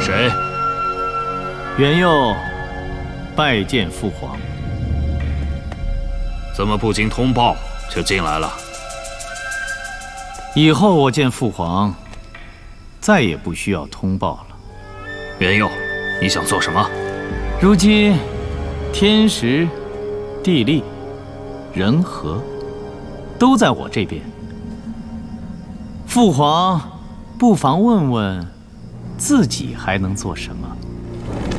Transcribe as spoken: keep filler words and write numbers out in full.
谁？ 元佑拜见父皇。 怎么不经通报就进来了？ 以后我见父皇，再也不需要通报了。 元佑，你想做什么？ 如今天时、地利、人和都在我这边。父皇不妨问问自己还能做什么。